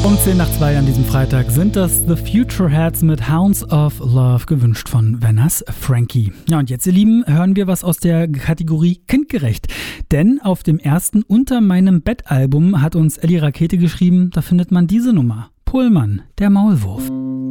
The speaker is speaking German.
Um 10:02 an diesem Freitag sind das The Futureheads mit Hounds of Love, gewünscht von Vanners Frankie. Ja, und jetzt, ihr Lieben, hören wir was aus der Kategorie kindgerecht. Denn auf dem ersten Unter meinem Bett Album hat uns Ellie Rakete geschrieben, da findet man diese Nummer. Pohlmann, der Maulwurf.